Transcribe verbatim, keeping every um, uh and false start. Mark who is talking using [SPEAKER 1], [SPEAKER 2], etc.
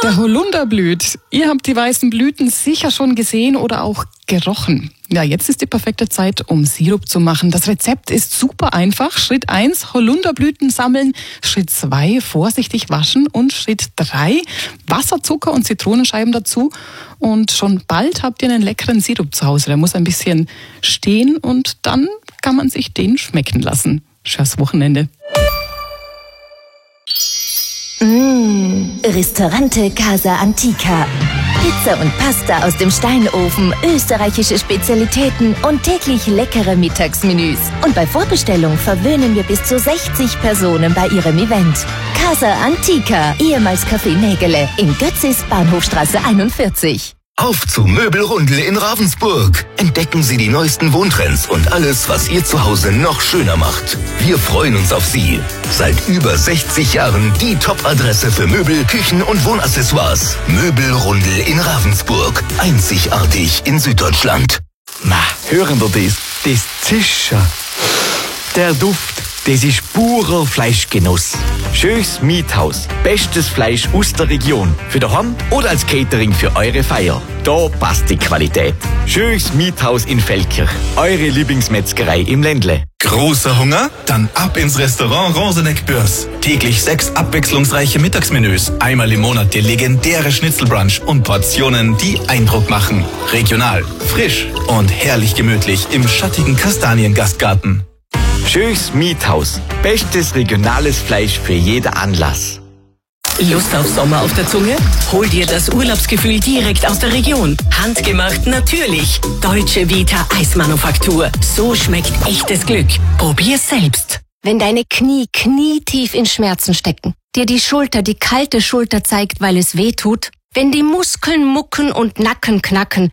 [SPEAKER 1] Der Holunder blüht. Ihr habt die weißen Blüten sicher schon gesehen oder auch gerochen. Ja, jetzt ist die perfekte Zeit, um Sirup zu machen. Das Rezept ist super einfach. Schritt eins, Holunderblüten sammeln. Schritt zwei, vorsichtig waschen. Und Schritt drei, Wasser, Zucker und Zitronenscheiben dazu. Und schon bald habt ihr einen leckeren Sirup zu Hause. Der muss ein bisschen stehen und dann kann man sich den schmecken lassen. Schönes Wochenende.
[SPEAKER 2] Mmh, Ristorante Casa Antica. Pizza und Pasta aus dem Steinofen, österreichische Spezialitäten und täglich leckere Mittagsmenüs. Und bei Vorbestellung verwöhnen wir bis zu sechzig Personen bei ihrem Event. Casa Antica, ehemals Café Nägele, in Götzis, Bahnhofstraße einundvierzig.
[SPEAKER 3] Auf zu Möbelrundel in Ravensburg. Entdecken Sie die neuesten Wohntrends und alles, was Ihr Zuhause noch schöner macht. Wir freuen uns auf Sie. Seit über sechzig Jahren die Top-Adresse für Möbel, Küchen und Wohnaccessoires. Möbelrundel in Ravensburg. Einzigartig in Süddeutschland.
[SPEAKER 4] Na, hören wir das? Das Zischen. Der Duft, das ist purer Fleischgenuss. Schönes Miethaus. Bestes Fleisch aus der Region. Für daheim oder als Catering für eure Feier. Da passt die Qualität. Schönes Miethaus in Feldkirch. Eure Lieblingsmetzgerei im Ländle.
[SPEAKER 5] Großer Hunger? Dann ab ins Restaurant Roseneck-Börs. Täglich sechs abwechslungsreiche Mittagsmenüs. Einmal im Monat der legendäre Schnitzelbrunch und Portionen, die Eindruck machen. Regional, frisch und herrlich gemütlich im schattigen Kastaniengastgarten.
[SPEAKER 4] Schönes Miethaus. Bestes regionales Fleisch für jeden Anlass.
[SPEAKER 6] Lust auf Sommer auf der Zunge? Hol dir das Urlaubsgefühl direkt aus der Region. Handgemacht natürlich. Deutsche Vita Eismanufaktur. So schmeckt echtes Glück. Probier's selbst.
[SPEAKER 2] Wenn deine Knie knietief in Schmerzen stecken, dir die Schulter die kalte Schulter zeigt, weil es weh tut, wenn die Muskeln mucken und Nacken knacken,